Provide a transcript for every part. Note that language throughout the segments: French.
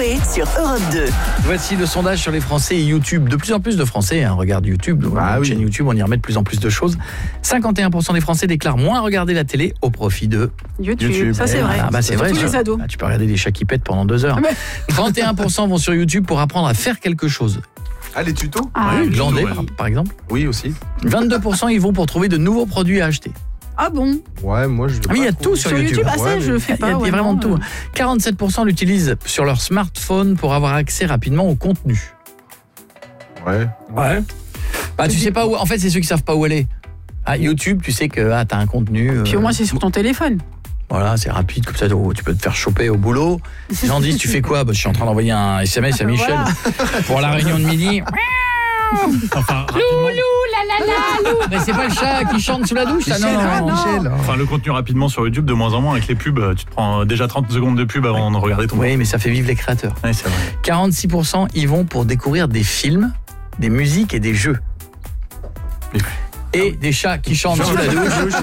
Coé sur Europe 2. Voici le sondage sur les Français et YouTube. De plus en plus de Français regardent YouTube. Chaîne YouTube, on y remet de plus en plus de choses. 51% des Français déclarent moins regarder la télé au profit de YouTube. Ça, c'est vrai. C'est vrai. Tous les ados. Tu peux regarder des chats qui pètent pendant 2 heures. 31% vont sur YouTube pour apprendre à faire quelque chose. Ah, les tutos Glander, par exemple. Oui, aussi. 22% ils vont pour trouver de nouveaux produits à acheter. Ah bon? Ouais, moi je... Oui, il y a tout sur YouTube. Ah, ça, je fais pas. Il y a vraiment tout. 47% l'utilisent sur leur smartphone pour avoir accès rapidement au contenu. Ouais. Bah, tu sais pas où... En fait, c'est ceux qui savent pas où aller. À YouTube, tu sais que t'as un contenu... Puis au moins, c'est sur ton téléphone. Voilà, c'est rapide, comme ça tu peux te faire choper au boulot. Les gens disent, tu fais quoi? Je suis en train d'envoyer un SMS à Michel pour la réunion de midi. Enfin, Mais c'est pas le chat qui chante sous la douche, ça? Non. Michel. Enfin, le contenu rapidement sur YouTube, de moins en moins avec les pubs. Tu te prends déjà 30 secondes de pub avant de regarder ton... Oui, mais ça fait vivre les créateurs. Ouais, c'est vrai. 46% y vont pour découvrir des films, des musiques et des jeux. Et des chats qui chantent sous la douche.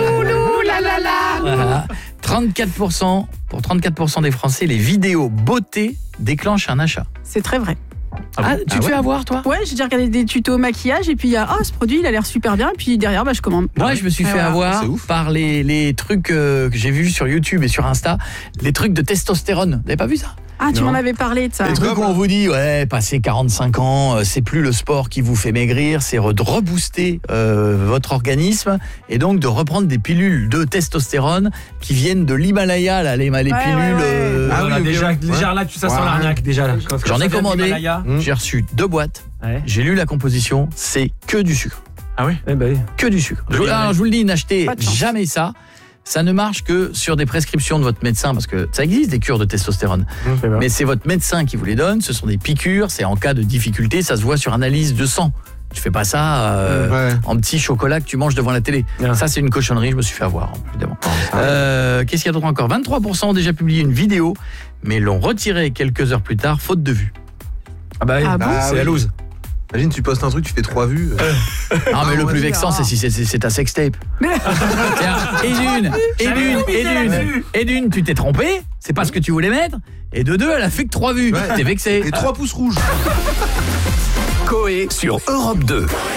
Voilà. 34%, pour 34% des Français, les vidéos beauté déclenchent un achat. C'est très vrai. Tu te fais avoir, toi? Ouais, j'ai déjà regardé des tutos maquillage et puis il y a ce produit, il a l'air super bien et puis derrière je commande. Moi, je me suis fait avoir par les trucs que j'ai vus sur YouTube et sur Insta, les trucs de testostérone. Vous n'avez pas vu ça? Ah, tu m'en avais parlé de ça. Les trucs où on vous dit, passé 45 ans, c'est plus le sport qui vous fait maigrir, c'est de rebooster votre organisme et donc de reprendre des pilules de testostérone qui viennent de l'Himalaya, là, les pilules. Déjà là, ça sent l'arnaque déjà là. J'en ai commandé, j'ai reçu 2 boîtes, j'ai lu la composition, c'est que du sucre. Ah oui? Que du sucre. Alors, je vous le dis, n'achetez jamais ça. Ça ne marche que sur des prescriptions de votre médecin, parce que ça existe des cures de testostérone. Mais c'est votre médecin qui vous les donne, ce sont des piqûres, c'est en cas de difficulté, ça se voit sur analyse de sang. Tu fais pas ça en petit chocolat que tu manges devant la télé. Ça, c'est une cochonnerie, je me suis fait avoir, évidemment. Qu'est-ce qu'il y a d'autre encore? 23% ont déjà publié une vidéo, mais l'ont retirée quelques heures plus tard, faute de vue. C'est la loose. Imagine, tu postes un truc, tu fais 3 vues. Non, mais le plus vexant, c'est si c'est ta sextape. Et d'une, tu t'es trompé, c'est pas ce que tu voulais mettre. Et de 2, elle a fait que 3 vues. T'es vexé. Et 3 pouces rouges. Coé sur Europe 2.